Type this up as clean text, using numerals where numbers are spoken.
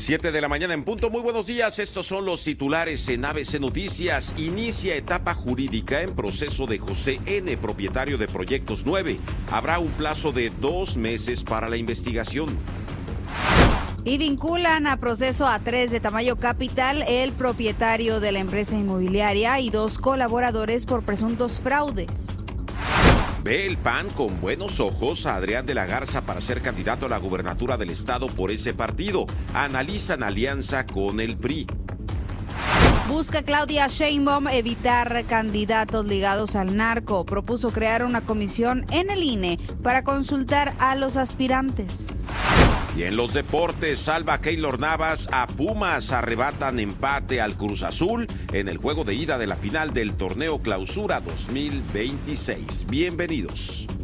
7 de la mañana en punto. Muy buenos días. Estos son los titulares en ABC Noticias. Inicia etapa jurídica en proceso de José N., propietario de Proyectos 9. Habrá un plazo de 2 meses para la investigación. Y vinculan a proceso a 3 de Tamayo Capital, el propietario de la empresa inmobiliaria y 2 colaboradores por presuntos fraudes. Ve el PAN con buenos ojos a Adrián de la Garza para ser candidato a la gubernatura del estado por ese partido. Analizan alianza con el PRI. Busca Claudia Sheinbaum evitar candidatos ligados al narco. Propuso crear una comisión en el INE para consultar a los aspirantes. Y en los deportes, salva Keylor Navas, a Pumas arrebatan empate al Cruz Azul en el juego de ida de la final del torneo Clausura 2026. Bienvenidos.